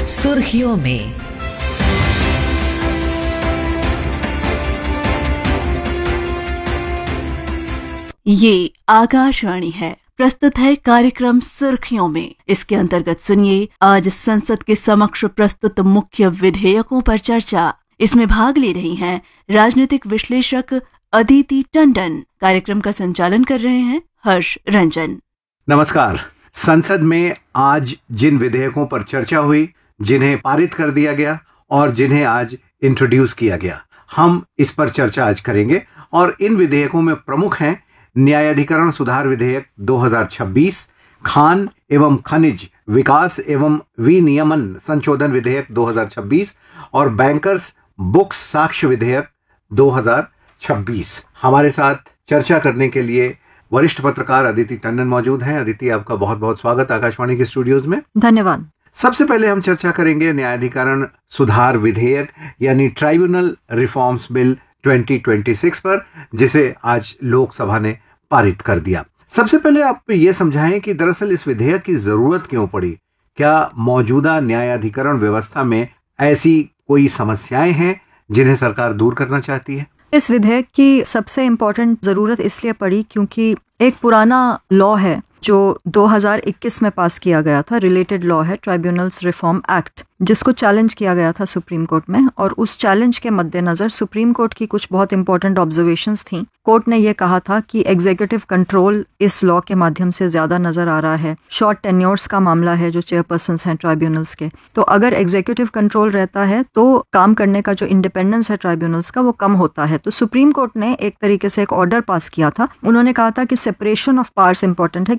सुर्खियों में। ये आकाशवाणी है, प्रस्तुत है कार्यक्रम सुर्खियों में। इसके अंतर्गत सुनिए आज संसद के समक्ष प्रस्तुत मुख्य विधेयकों पर चर्चा। इसमें भाग ले रही हैं राजनीतिक विश्लेषक अदिति टंडन। कार्यक्रम का संचालन कर रहे हैं हर्ष रंजन। नमस्कार। संसद में आज जिन विधेयकों पर चर्चा हुई, जिन्हें पारित कर दिया गया और जिन्हें आज इंट्रोड्यूस किया गया, हम इस पर चर्चा आज करेंगे। और इन विधेयकों में प्रमुख हैं न्यायाधिकरण सुधार विधेयक 2026, खान एवं खनिज विकास एवं विनियमन संशोधन विधेयक 2026 और बैंकर्स बुक्स साक्ष्य विधेयक 2026। हमारे साथ चर्चा करने के लिए वरिष्ठ पत्रकार अदिति टंडन मौजूद हैं। अदिति, आपका बहुत बहुत स्वागत आकाशवाणी के स्टूडियोज में। धन्यवाद। सबसे पहले हम चर्चा करेंगे न्यायाधिकरण सुधार विधेयक यानी ट्राइब्यूनल रिफॉर्म्स बिल 2026 पर, जिसे आज लोकसभा ने पारित कर दिया। सबसे पहले आप ये समझाएं कि दरअसल इस विधेयक की जरूरत क्यों पड़ी। क्या मौजूदा न्यायाधिकरण व्यवस्था में ऐसी कोई समस्याएं हैं जिन्हें सरकार दूर करना चाहती है? इस विधेयक की सबसे इम्पोर्टेंट जरूरत इसलिए पड़ी क्योंकि एक पुराना लॉ है जो 2021 में पास किया गया था, रिलेटेड लॉ है ट्राइब्यूनल्स रिफॉर्म एक्ट, जिसको चैलेंज किया गया था सुप्रीम कोर्ट में। और उस चैलेंज के मद्देनजर सुप्रीम कोर्ट की कुछ बहुत इंपॉर्टेंट ऑब्जर्वेशंस थी। कोर्ट ने यह कहा था कि एग्जीक्यूटिव कंट्रोल इस लॉ के माध्यम से ज्यादा नजर आ रहा है। शॉर्ट टेन्योर्स का मामला है जो चेयरपर्सन्स हैं ट्राइब्यूनल्स के, तो अगर एग्जीक्यूटिव कंट्रोल रहता है तो काम करने का जो इंडिपेंडेंस है ट्राइब्यूनल्स का वो कम होता है। तो सुप्रीम कोर्ट ने एक तरीके से एक ऑर्डर पास किया था। उन्होंने कहा था कि सेपरेशन ऑफ पावर्स इंपॉर्टेंट है,